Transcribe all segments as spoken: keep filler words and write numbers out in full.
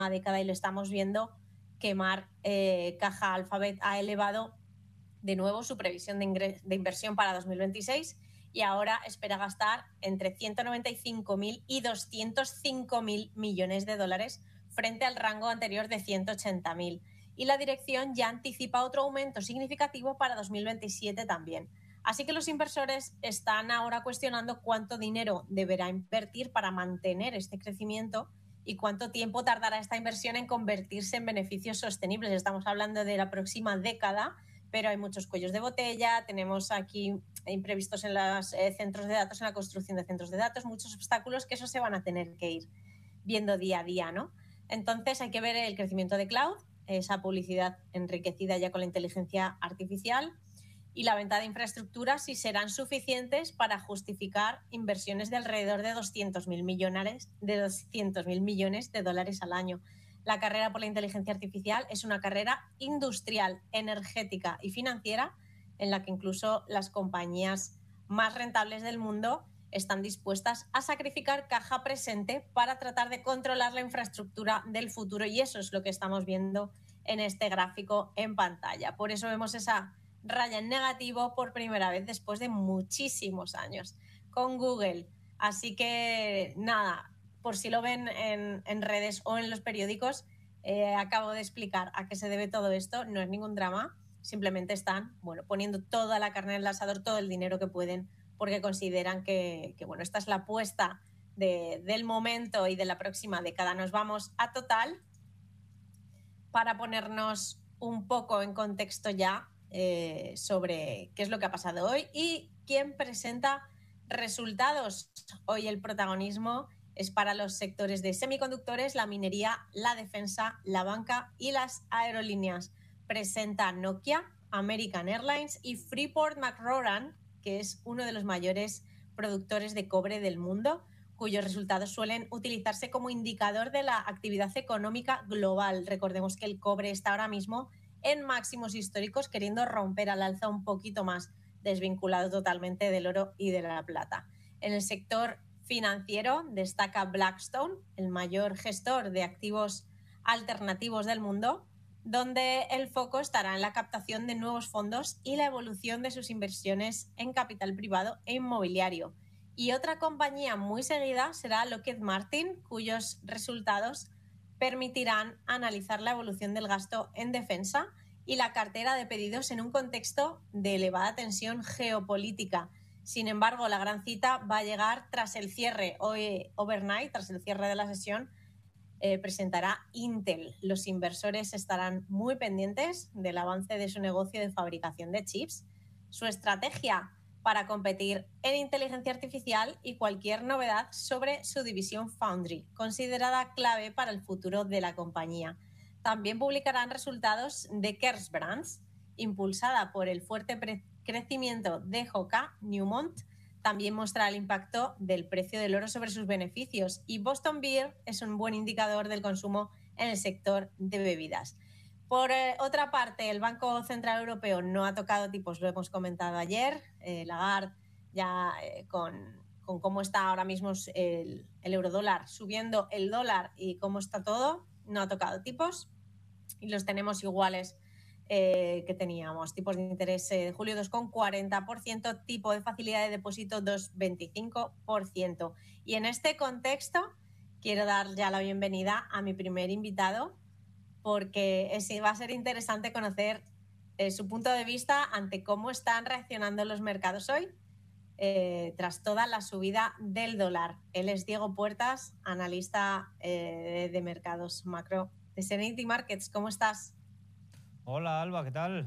década y lo estamos viendo quemar. eh, Caja Alphabet ha elevado de nuevo su previsión de, ingres- de inversión para dos mil veintiséis y ahora espera gastar entre ciento noventa y cinco mil y doscientos cinco mil millones de dólares frente al rango anterior de ciento ochenta mil. Y la dirección ya anticipa otro aumento significativo para dos mil veintisiete también. Así que los inversores están ahora cuestionando cuánto dinero deberá invertir para mantener este crecimiento y cuánto tiempo tardará esta inversión en convertirse en beneficios sostenibles. Estamos hablando de la próxima década, pero hay muchos cuellos de botella, tenemos aquí imprevistos en los eh, centros de datos, en la construcción de centros de datos, muchos obstáculos que eso se van a tener que ir viendo día a día, ¿no? Entonces hay que ver el crecimiento de cloud, esa publicidad enriquecida ya con la inteligencia artificial, y la venta de infraestructura, si serán suficientes para justificar inversiones de alrededor de doscientos mil millones, de doscientos mil millones de dólares al año. La carrera por la inteligencia artificial es una carrera industrial, energética y financiera en la que incluso las compañías más rentables del mundo están dispuestas a sacrificar caja presente para tratar de controlar la infraestructura del futuro, y eso es lo que estamos viendo en este gráfico en pantalla. Por eso vemos esa raya en negativo por primera vez después de muchísimos años con Google. Así que nada, por si lo ven en, en redes o en los periódicos, eh, acabo de explicar a qué se debe todo esto. No es ningún drama, simplemente están bueno, poniendo toda la carne en el asador, todo el dinero que pueden, porque consideran que, que bueno, esta es la apuesta de, del momento y de la próxima década. Nos vamos a Total para ponernos un poco en contexto ya eh, sobre qué es lo que ha pasado hoy y quién presenta resultados. Hoy el protagonismo es para los sectores de semiconductores, la minería, la defensa, la banca y las aerolíneas. Presenta Nokia, American Airlines y Freeport McMoRan, que es uno de los mayores productores de cobre del mundo, cuyos resultados suelen utilizarse como indicador de la actividad económica global. Recordemos que el cobre está ahora mismo en máximos históricos, queriendo romper al alza un poquito más, desvinculado totalmente del oro y de la plata. En el sector financiero destaca Blackstone, el mayor gestor de activos alternativos del mundo, donde el foco estará en la captación de nuevos fondos y la evolución de sus inversiones en capital privado e inmobiliario. Y otra compañía muy seguida será Lockheed Martin, cuyos resultados permitirán analizar la evolución del gasto en defensa y la cartera de pedidos en un contexto de elevada tensión geopolítica. Sin embargo, la gran cita va a llegar tras el cierre, hoy overnight, tras el cierre de la sesión, eh, presentará Intel. Los inversores estarán muy pendientes del avance de su negocio de fabricación de chips, su estrategia para competir en inteligencia artificial y cualquier novedad sobre su división Foundry, considerada clave para el futuro de la compañía. También publicarán resultados de Kersbrands, impulsada por el fuerte pre- crecimiento de Hoka. Newmont también muestra el impacto del precio del oro sobre sus beneficios, y Boston Beer es un buen indicador del consumo en el sector de bebidas. Por eh, otra parte, el Banco Central Europeo no ha tocado tipos, lo hemos comentado ayer. Eh, Lagarde, ya eh, con, con cómo está ahora mismo el, el eurodólar subiendo, el dólar y cómo está todo, no ha tocado tipos y los tenemos iguales eh, que teníamos. Tipos de interés eh, de julio dos coma cuarenta por ciento, tipo de facilidad de depósito dos coma veinticinco por ciento. Y en este contexto quiero dar ya la bienvenida a mi primer invitado, porque es, va a ser interesante conocer eh, su punto de vista ante cómo están reaccionando los mercados hoy eh, tras toda la subida del dólar. Él es Diego Puertas, analista eh, de, de mercados macro de Serenity Markets. ¿Cómo estás? Hola Alba, ¿qué tal?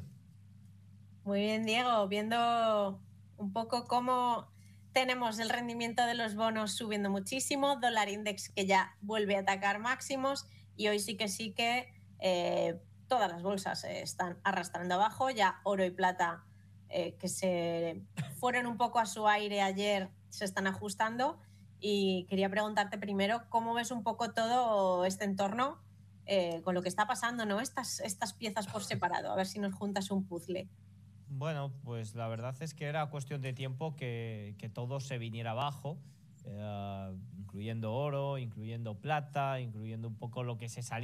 Muy bien, Diego, viendo un poco cómo tenemos el rendimiento de los bonos subiendo muchísimo, dólar index que ya vuelve a atacar máximos, y hoy sí que sí que eh, todas las bolsas eh, están arrastrando abajo, ya oro y plata eh, que se fueron un poco a su aire ayer se están ajustando, y quería preguntarte primero cómo ves un poco todo este entorno eh, con lo que está pasando, ¿no? Estas, estas piezas por separado, a ver si nos juntas un puzzle. Bueno, pues la verdad es que era cuestión de tiempo que, que todo se viniera abajo, eh, incluyendo oro, incluyendo plata, incluyendo un poco lo que se salía